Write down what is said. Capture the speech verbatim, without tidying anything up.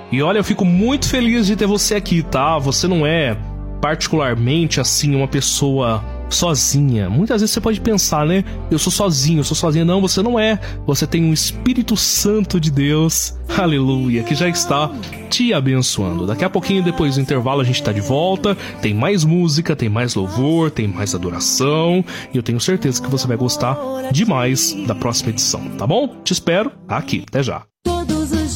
E olha, eu fico muito feliz de ter você aqui, tá? Você não é particularmente, assim, uma pessoa sozinha. Muitas vezes você pode pensar, né? Eu sou sozinho, eu sou sozinha. Não, você não é. Você tem um Espírito Santo de Deus, aleluia, que já está te abençoando. Daqui a pouquinho, depois do intervalo, a gente tá de volta. Tem mais música, tem mais louvor, tem mais adoração. E eu tenho certeza que você vai gostar demais da próxima edição, tá bom? Te espero aqui. Até já. Todo